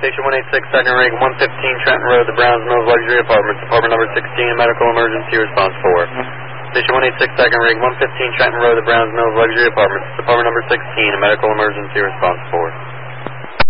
Station 186, second rig, 115 Trenton Road, the Browns Mills Luxury Apartments, Department number 16, medical emergency response 4. Station 186, second rig, 115 Trenton Road, the Browns Mills Luxury Apartments, Department number 16, medical emergency response 4.